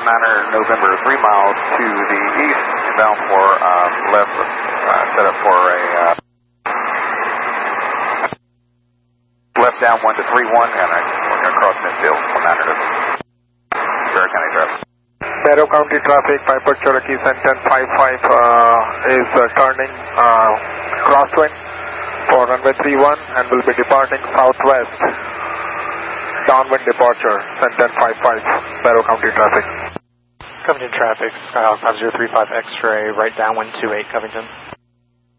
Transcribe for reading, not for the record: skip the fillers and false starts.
Niner November, 3 miles to the east, bound for left, set up for a left down 1 to 3-1, and we're going to cross midfield from Niner to Barrow County traffic. Barrow County traffic, Piper Cherokee Center 55 is turning crosswind for runway 31 and will be departing southwest. Downwind departure, Center 55, Barrow County traffic. Covington traffic, Skyhawk 5035 X-ray, right downwind 28 Covington.